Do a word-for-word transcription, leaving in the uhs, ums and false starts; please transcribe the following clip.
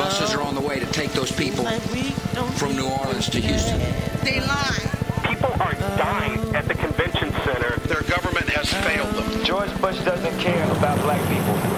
Buses are on the way to take those people from New Orleans to Houston. They lie. People are dying at the convention center. Their government has failed them. George Bush doesn't care about black people.